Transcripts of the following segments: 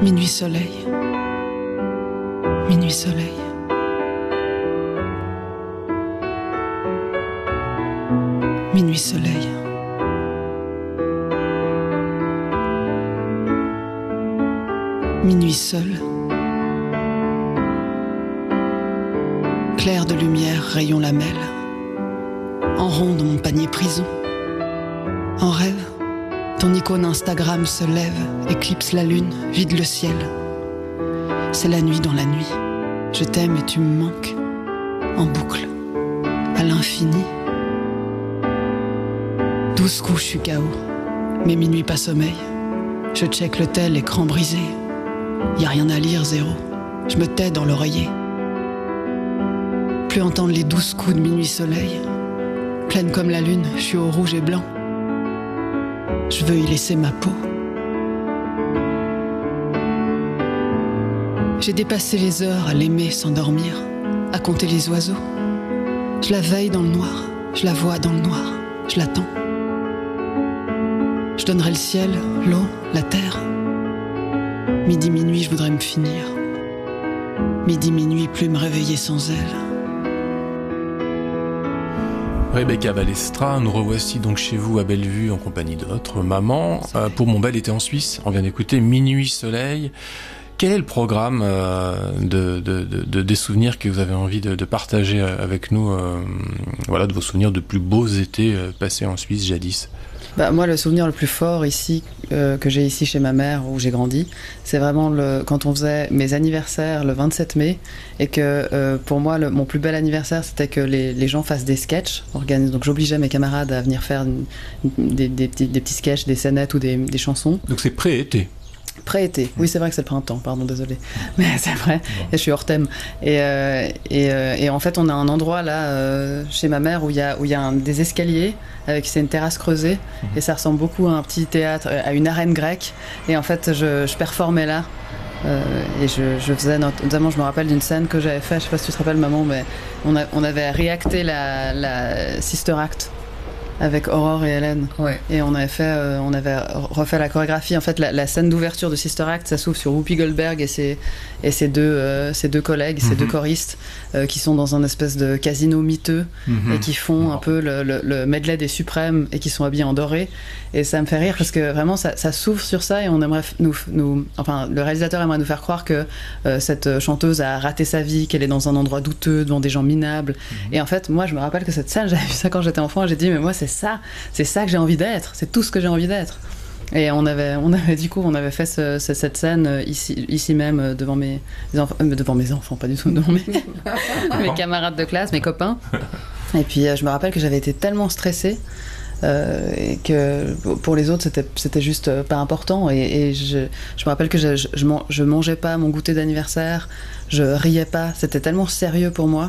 Minuit soleil. Minuit soleil. Minuit soleil. Minuit seul. Clair de lumière, rayon lamelle. En rond dans mon panier prison. En rêve, ton icône Instagram se lève, éclipse la lune, vide le ciel. C'est la nuit dans la nuit. Je t'aime et tu me manques. En boucle. À l'infini. 12 coups, je suis KO. Mais minuit pas sommeil. Je check le tel, écran brisé. Y a rien à lire, zéro. Je me tais dans l'oreiller. Plus entendre les 12 coups de minuit soleil. Pleine comme la lune, je suis au rouge et blanc. Je veux y laisser ma peau. J'ai dépassé les heures à l'aimer sans dormir, à compter les oiseaux. Je la veille dans le noir, je la vois dans le noir, je l'attends. Je donnerai le ciel, l'eau, la terre. Midi, minuit, je voudrais me finir. Midi, minuit, plus me réveiller sans elle. Rebecca Balestra, nous revoici donc chez vous à Bellevue en compagnie de votre maman pour Mon bel été en Suisse. On vient d'écouter Minuit soleil. Quel est le programme des souvenirs que vous avez envie de partager avec nous, voilà, de vos souvenirs de plus beaux étés passés en Suisse jadis? Moi, le souvenir le plus fort ici, que j'ai ici chez ma mère, où j'ai grandi, c'est vraiment quand on faisait mes anniversaires le 27 mai, et que pour moi, mon plus bel anniversaire, c'était que les gens fassent des sketchs. Donc j'obligeais mes camarades à venir faire des petits sketchs, des scénettes ou des chansons. Donc c'est pré-été. Pré-été, oui c'est vrai que c'est le printemps, pardon, désolé, mais c'est vrai, et je suis hors thème. Et en fait on a un endroit là chez ma mère où il y a des escaliers, c'est une terrasse creusée, et ça ressemble beaucoup à un petit théâtre, à une arène grecque, et en fait je performais là, et je faisais notamment, je me rappelle d'une scène que j'avais faite, je sais pas si tu te rappelles maman, mais on avait réacté la Sister Act avec Aurore et Hélène. Ouais. Et on avait refait la chorégraphie. En fait, la scène d'ouverture de Sister Act, ça s'ouvre sur Whoopi Goldberg et ses deux collègues, ses deux choristes, qui sont dans un espèce de casino miteux et qui font un peu le medley des suprêmes et qui sont habillés en doré. Et ça me fait rire parce que vraiment, ça s'ouvre sur ça et on aimerait enfin, le réalisateur aimerait nous faire croire que cette chanteuse a raté sa vie, qu'elle est dans un endroit douteux, devant des gens minables. Et en fait, moi, je me rappelle que cette scène, j'avais vu ça quand j'étais enfant et j'ai dit, mais moi, c'est ça que j'ai envie d'être, c'est tout ce que j'ai envie d'être. Et on avait fait cette scène ici même devant mes enfants, pas du tout, devant mes camarades de classe, mes copains. Et puis je me rappelle que j'avais été tellement stressée et que pour les autres c'était juste pas important, et je me rappelle que je mangeais pas mon goûter d'anniversaire, je riais pas, c'était tellement sérieux pour moi.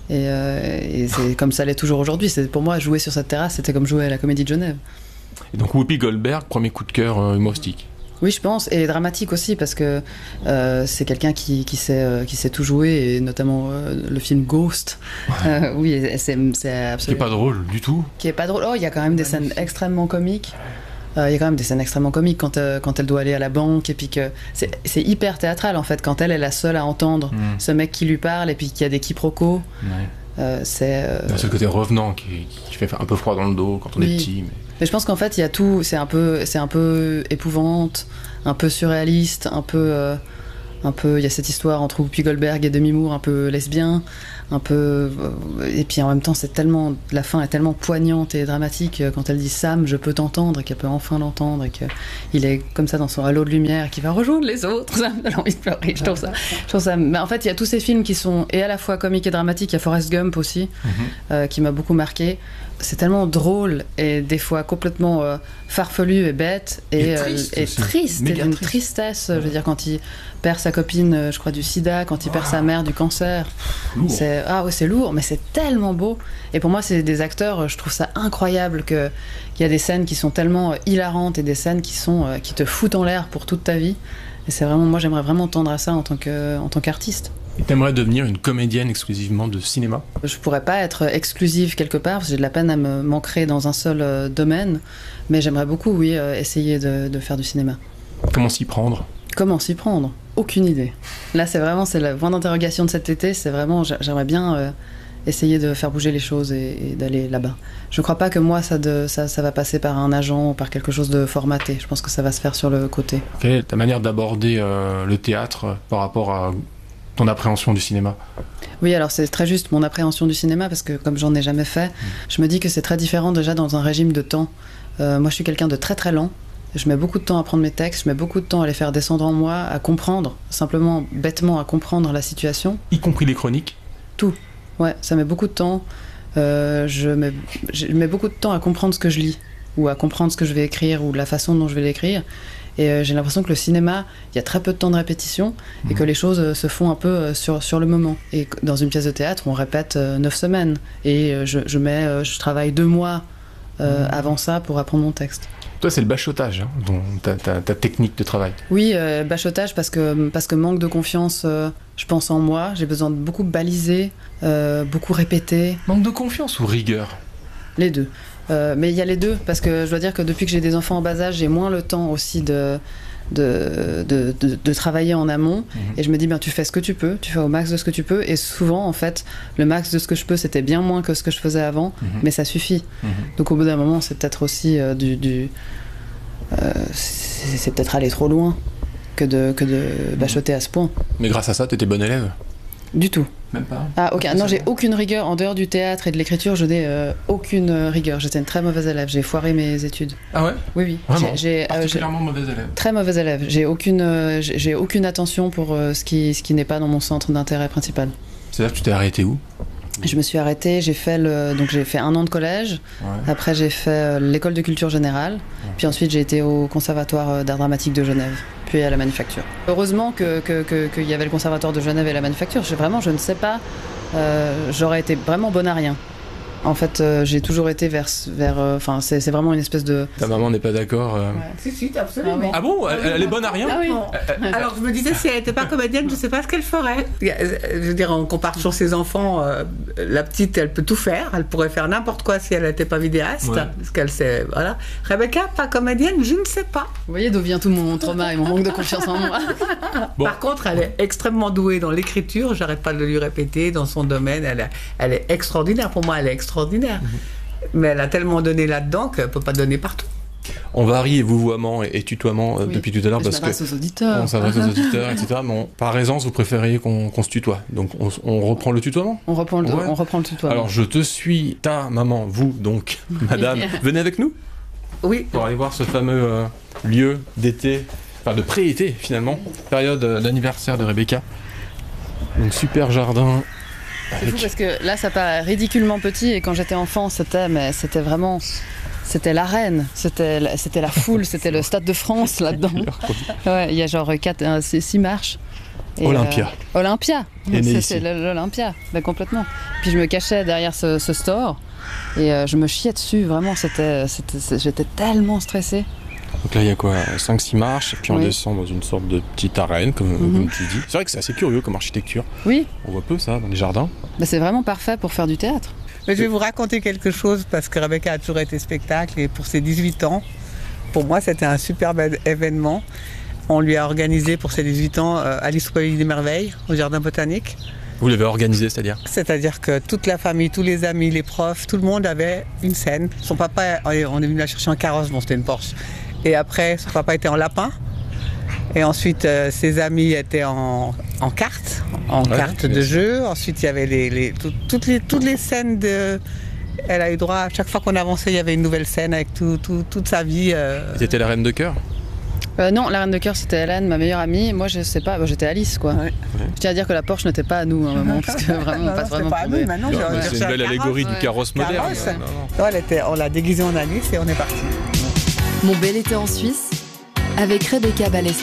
Et c'est comme ça l'est toujours aujourd'hui. Pour moi, jouer sur cette terrasse, c'était comme jouer à la Comédie de Genève. Et donc Whoopi Goldberg, premier coup de cœur humoristique. Oui, je pense, et dramatique aussi, parce que c'est quelqu'un qui sait tout jouer, et notamment le film Ghost. Ouais. Oui, c'est absolument... Qui est pas drôle du tout. Qui est pas drôle. Oh, il y a quand même des scènes extrêmement comiques. Il y a quand même des scènes extrêmement comiques quand elle doit aller à la banque, et puis que c'est hyper théâtral en fait, quand elle est la seule à entendre ce mec qui lui parle, et puis qu'il y a des quiproquos. C'est le côté revenant qui fait un peu froid dans le dos quand on est petit. Mais je pense qu'en fait il y a tout, c'est un peu épouvante, un peu surréaliste, un peu il y a cette histoire entre Whoopi Goldberg et Demi Moore, un peu lesbien, un peu, et puis en même temps la fin est tellement poignante et dramatique quand elle dit Sam, je peux t'entendre, et qu'elle peut enfin l'entendre, et qu'il est comme ça dans son halo de lumière et qu'il va rejoindre les autres. Ça me donne envie de pleurer. Je trouve ça. Mais en fait, il y a tous ces films qui sont et à la fois comiques et dramatiques. Il y a Forrest Gump aussi, qui m'a beaucoup marqué. C'est tellement drôle et des fois complètement farfelu et bête et triste et d'une tristesse. Je veux dire, quand il perd sa copine, je crois, du sida, quand il perd sa mère du cancer. C'est lourd, mais c'est tellement beau. Et pour moi, c'est des acteurs, je trouve ça incroyable qu'il y a des scènes qui sont tellement hilarantes et des scènes qui te foutent en l'air pour toute ta vie. Et c'est vraiment, moi, j'aimerais vraiment tendre à ça en tant qu'artiste. Et t'aimerais devenir une comédienne exclusivement de cinéma ? Je pourrais pas être exclusive quelque part, parce que j'ai de la peine à m'ancrer dans un seul domaine, mais j'aimerais beaucoup, oui, essayer de faire du cinéma. Comment s'y prendre ? Comment s'y prendre? Aucune idée. Là, c'est le point d'interrogation de cet été. C'est vraiment, j'aimerais bien essayer de faire bouger les choses et d'aller là-bas. Je ne crois pas que moi, ça va passer par un agent ou par quelque chose de formaté. Je pense que ça va se faire sur le côté. Quelle est ta manière d'aborder le théâtre par rapport à ton appréhension du cinéma? Oui, alors c'est très juste mon appréhension du cinéma, parce que comme j'en ai jamais fait, je me dis que c'est très différent déjà dans un régime de temps. Moi, je suis quelqu'un de très très lent. Je mets beaucoup de temps à prendre mes textes, je mets beaucoup de temps à les faire descendre en moi, à comprendre, simplement, bêtement, à comprendre la situation. Y compris les chroniques? Tout. Ouais, ça met beaucoup de temps. Je mets beaucoup de temps à comprendre ce que je lis, ou à comprendre ce que je vais écrire, ou la façon dont je vais l'écrire. Et j'ai l'impression que le cinéma, il y a très peu de temps de répétition, et que les choses se font un peu sur le moment. Et dans une pièce de théâtre, on répète 9 semaines. Et je travaille 2 mois avant ça pour apprendre mon texte. Toi, c'est le bachotage, hein, ta technique de travail. Oui, bachotage parce que manque de confiance, je pense en moi. J'ai besoin de beaucoup baliser, beaucoup répéter. Manque de confiance ou rigueur? Les deux. Mais il y a les deux, parce que je dois dire que depuis que j'ai des enfants en bas âge, j'ai moins le temps aussi de travailler en amont. Et je me dis, tu fais ce que tu peux, tu fais au max de ce que tu peux. Et souvent, en fait, le max de ce que je peux, c'était bien moins que ce que je faisais avant, mais ça suffit. Donc au bout d'un moment, c'est peut-être aussi c'est peut-être aller trop loin que de bachoter à ce point. Mais grâce à ça, t'étais bonne élève? Du tout. Même pas? Ah, ok. Non, j'ai aucune rigueur. En dehors du théâtre et de l'écriture, je n'ai aucune rigueur. J'étais une très mauvaise élève. J'ai foiré mes études. Ah ouais? Oui. Vraiment? Particulièrement mauvaise élève? Très mauvaise élève. J'ai aucune attention pour ce qui n'est pas dans mon centre d'intérêt principal. C'est-à-dire que tu t'es arrêté où? Je me suis arrêtée, j'ai fait 1 an de collège, après j'ai fait l'école de culture générale, puis ensuite j'ai été au conservatoire d'art dramatique de Genève, puis à la Manufacture. Heureusement qu'il y avait le conservatoire de Genève et la Manufacture, je ne sais pas, j'aurais été vraiment bonne à rien. En fait, j'ai toujours été vers c'est vraiment une espèce de... Ta maman n'est pas d'accord Si, absolument. Ah bon? Elle est bonne à rien? Ah oui. Alors je me disais, si elle n'était pas comédienne, je ne sais pas ce qu'elle ferait. Je veux dire, on compare toujours ses enfants. La petite, elle peut tout faire. Elle pourrait faire n'importe quoi si elle n'était pas vidéaste. Parce qu'elle sait, voilà. Rebecca, pas comédienne, je ne sais pas. Vous voyez d'où vient tout mon trauma et mon manque de confiance en moi. Bon. Par contre, elle est extrêmement douée dans l'écriture. J'arrête pas de lui répéter dans son domaine. Elle est extraordinaire. Pour moi, elle est extraordinaire. Mais elle a tellement donné là-dedans qu'elle ne peut pas donner partout. On varie vouvoiement et tutoiement depuis tout à l'heure, parce que aux auditeurs. on s'adresse aux auditeurs, etc. Mais par aisance, vous préfériez qu'on se tutoie. Donc on reprend le tutoiement? On reprend le tutoiement. Alors je te suis, ta maman, vous donc, madame, venez avec nous? Oui. Pour aller voir ce fameux lieu d'été, enfin de pré-été finalement, période d'anniversaire de Rebecca. Donc super jardin. C'est fou parce que là ça paraît ridiculement petit, et quand j'étais enfant c'était vraiment... C'était l'arène, c'était la foule, c'était le Stade de France là-dedans. Ouais, il y a genre 6 marches. Et Olympia. Olympia, c'est l'Olympia, complètement. Puis je me cachais derrière ce store et je me chiais dessus, vraiment, j'étais tellement stressée. Donc là il y a quoi, 5-6 marches, et puis on descend dans une sorte de petite arène, comme tu dis. C'est vrai que c'est assez curieux comme architecture. Oui. On voit peu ça dans les jardins. C'est vraiment parfait pour faire du théâtre. Mais je vais vous raconter quelque chose, parce que Rebecca a toujours été spectacle, et pour ses 18 ans, pour moi c'était un superbe événement. On lui a organisé pour ses 18 ans Alice au Pays des Merveilles, au Jardin Botanique. Vous l'avez organisé, c'est-à-dire? C'est-à-dire que toute la famille, tous les amis, les profs, tout le monde avait une scène. Son papa, on est venu la chercher en carrosse, bon c'était une Porsche. Et après, son papa était en lapin. Et ensuite, ses amis étaient en cartes, cartes de jeu. Ensuite, il y avait toutes les scènes de... Elle a eu droit, à chaque fois qu'on avançait, il y avait une nouvelle scène avec toute sa vie. C'était la reine de cœur? Non, la reine de cœur c'était Hélène, ma meilleure amie. Moi je sais pas, j'étais Alice quoi. Ouais. Je tiens à dire que la Porsche n'était pas à nous à un moment, parce que vraiment on passe vraiment pas à nous, maintenant, c'est une belle allégorie du carrosse moderne. Non, on l'a déguisée en Alice et on est parti. Mon bel été en Suisse avec Rebecca Balestra.